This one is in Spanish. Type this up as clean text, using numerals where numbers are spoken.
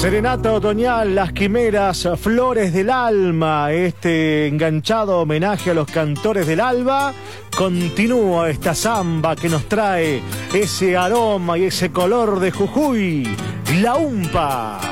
Serenata otoñal, las quimeras, flores del alma, este enganchado homenaje a los cantores del alba. Continúa esta samba que nos trae ese aroma y ese color de Jujuy, la Humpa.